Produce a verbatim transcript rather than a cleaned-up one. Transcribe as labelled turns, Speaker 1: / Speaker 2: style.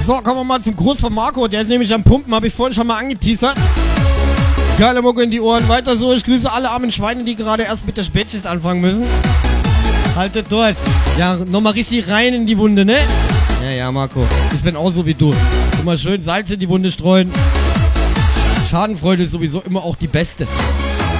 Speaker 1: So, kommen wir mal zum Gruß von Marco. Der ist nämlich am Pumpen, habe ich vorhin schon mal angeteasert. Geile Mucke in die Ohren. Weiter so. Ich grüße alle armen Schweine, die gerade erst mit der Spätschicht anfangen müssen. Haltet durch. Ja, nochmal richtig rein in die Wunde, ne? Ja, ja, Marco. Ich bin auch so wie du. Immer schön Salz in die Wunde streuen. Schadenfreude ist sowieso immer auch die beste.